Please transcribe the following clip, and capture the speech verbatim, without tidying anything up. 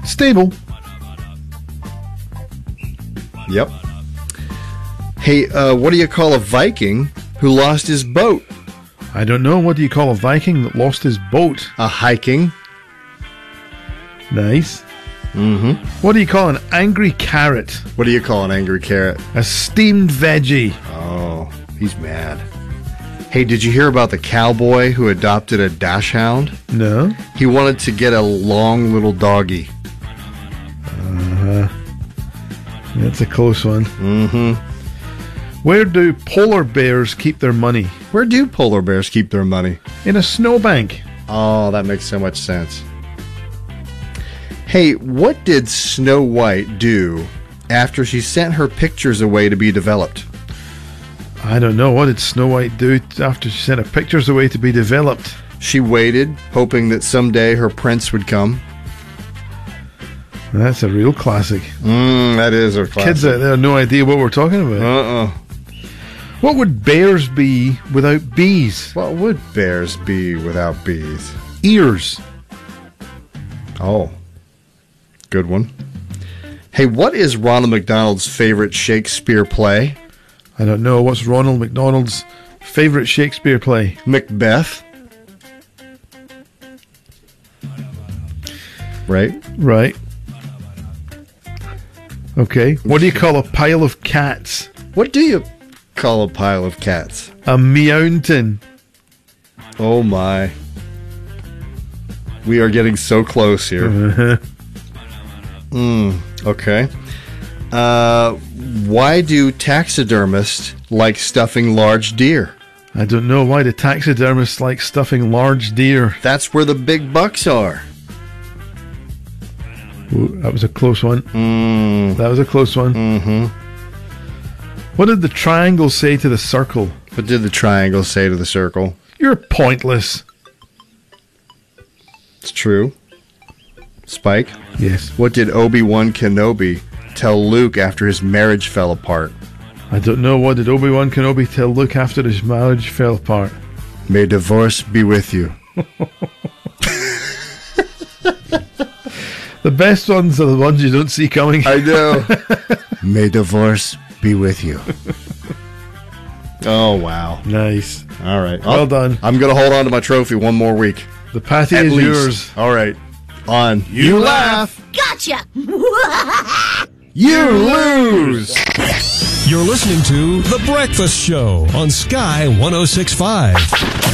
Stable. Yep. Hey, uh, what do you call a Viking who lost his boat? I don't know. What do you call a Viking that lost his boat? A hiking. Nice. Mm-hmm. What do you call an angry carrot? What do you call an angry carrot? A steamed veggie. Oh, he's mad. Hey, did you hear about the cowboy who adopted a dachshund? No. He wanted to get a long little doggy. Uh-huh. That's a close one. Mm-hmm. Where do polar bears keep their money? Where do polar bears keep their money? In a snowbank. Oh, that makes so much sense. Hey, what did Snow White do after she sent her pictures away to be developed? I don't know. What did Snow White do after she sent her pictures away to be developed? She waited, hoping that someday her prince would come. That's a real classic. Mm, that is a classic. Kids out there have no idea what we're talking about. Uh-uh. What would bears be without bees? What would bears be without bees? Ears. Oh. Good one. Hey, what is Ronald McDonald's favorite Shakespeare play? I don't know. What's Ronald McDonald's favorite Shakespeare play? Macbeth. Right? Right. Okay. What do you call a pile of cats? What do you call a pile of cats? A meountain. Oh my. We are getting so close here. Uh-huh. Mm, okay. Uh, why do taxidermists like stuffing large deer? I don't know. Why do taxidermists like stuffing large deer? That's where the big bucks are. Ooh, that was a close one. Mm. That was a close one. Mm-hmm. What did the triangle say to the circle? What did the triangle say to the circle? You're pointless. It's true. Spike? Yes. What did Obi-Wan Kenobi tell Luke after his marriage fell apart? I don't know. What did Obi-Wan Kenobi tell Luke after his marriage fell apart? May divorce be with you. The best ones are the ones you don't see coming. I know. May divorce be with you. Oh, wow. Nice. All right. Well I'll, done. I'm going to hold on to my trophy one more week. The patty At is least. yours. All right. On. You, You laugh. Gotcha! You lose. You're listening to The Breakfast Show on Sky one oh six point five.